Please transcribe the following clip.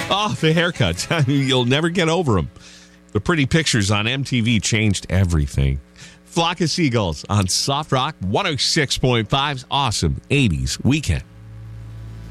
Oh, the haircuts. You'll never get over them. The pretty pictures on MTV changed everything. Flock of Seagulls on Soft Rock 106.5's awesome 80s weekend.